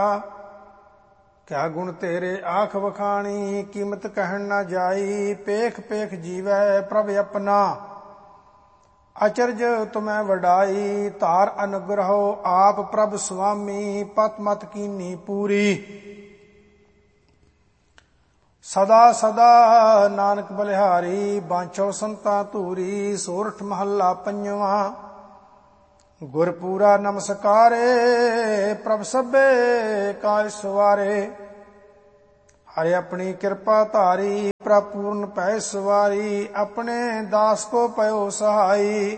ਕਿਆ ਗੁਣ ਤੇਰੇ ਆਖ ਵਖਾਣੀ, ਕੀਮਤ ਕਹਿਣ ਨਾ ਜਾਈ। ਪੇਖ ਪੇਖ ਜੀਵੈ ਪ੍ਰਭ ਆਪਣਾ, ਅਚਰਜ ਤੁਮੈ ਵਡਾਈ। ਧਾਰ ਅਨੁਗ੍ਰਹੋ ਆਪ ਪ੍ਰਭ ਸੁਆਮੀ, ਪਤ ਮਤ ਕੀਨੀ ਪੂਰੀ। ਸਦਾ ਸਦਾ ਨਾਨਕ ਬਲਿਹਾਰੀ, ਬਾਂਛੋ ਸੰਤਾਂ ਧੂਰੀ। ਸੋਰਠ ਮਹੱਲਾ ਪੰਜਵਾਂ। ਗੁਰਪੂਰਾ ਨਮਸਕਾਰੇ, ਪ੍ਰਭ ਸਭੇ ਕਾ ਸਵਾਰੇ। ਹਰਿ ਆਪਣੀ ਕਿਰਪਾ ਧਾਰੀ, ਪ੍ਰਭ ਪੂਰਨ ਪੈ ਸਵਾਰੀ। ਆਪਣੇ ਦਾਸ ਕੋ ਪਇਓ ਸਹਾਈ,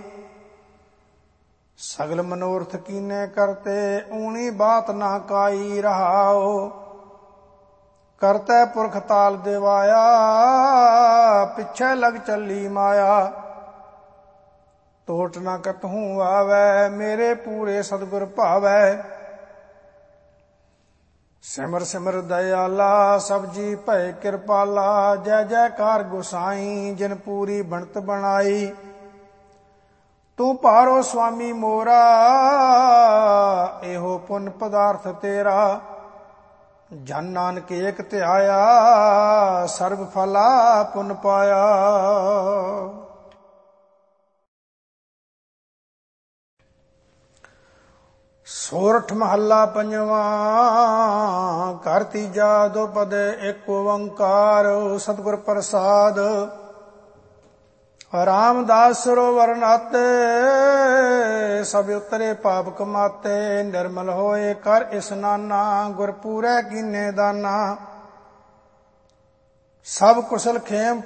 ਸਗਲ ਮਨੋਰਥ ਕੀਨੇ ਕਰਤੇ। ਊਣੀ ਬਾਤ ਨਾ ਕਾਈ ਰਹਾਓ, ਕਰਤੈ ਪੁਰਖ ਤਾਲ ਦਿਵਾਇਆ। ਪਿੱਛੇ ਲਗ ਚੱਲੀ ਮਾਇਆ, ਟੋਟ ਨਾ ਕਤਹੂੰ ਆਵੈ। ਮੇਰੇ ਪੂਰੇ ਸਤਿਗੁਰ ਭਾਵੈ। ਸਿਮਰ ਸਿਮਰ ਦਇਆਲਾ, ਸਭ ਜੀ ਭਏ ਕਿਰਪਾਲਾ। ਜੈ ਜੈਕਾਰ ਗੁਸਾਈ, ਜਿਨ ਪੂਰੀ ਬਣਤ ਬਣਾਈ। ਤੂੰ ਭਾਰੋ ਸੁਆਮੀ ਮੋਰਾ, ਇਹੋ ਪੁੰਨ ਪਦਾਰਥ ਤੇਰਾ। ਜਨ ਨਾਨਕ ਏਕ ਧਿਆਇਆ, ਸਰਬ ਫਲਾ ਪੁੰਨ ਪਾਇਆ। ਸੋਰਠ ਮਹੱਲਾ ਪੰਜਵਾਂ। ਘਰ ਤੀਜਾ ਦੋਪਦ ਏਕ ਓੰਕਾਰ, ਸਤਿਗੁਰ ਪ੍ਰਸਾਦ। ਰਾਮਦਾਸ ਸਰੋਵਰ ਨਾਤੇ, ਸਭ ਉਤਰੇ ਪਾਪ ਕਮਾਤੇ। ਨਿਰਮਲ ਹੋਏ ਕਰ ਇਸਨਾਨਾ, ਗੁਰ ਪੂਰੈ ਕੀਨੇ ਦਾਨਾ। ਸਭ ਕੁਸਲ ਖੇਮ